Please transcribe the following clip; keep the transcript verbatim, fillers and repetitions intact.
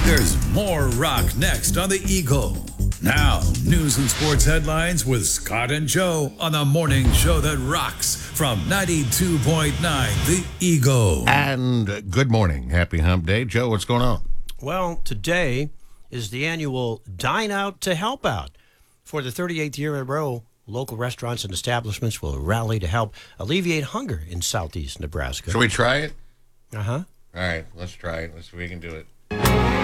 There's more rock next on the Eagle. Now, news and sports headlines with Scott and Joe on the morning show that rocks from ninety-two point nine The Eagle. And good morning. Happy Hump Day. Joe, what's going on? Well, today is the annual Dine Out to Help Out. For the thirty-eighth year in a row, local restaurants and establishments will rally to help alleviate hunger in southeast Nebraska. Shall we try it? Uh-huh. All right, let's try it. Let's see if we can do it.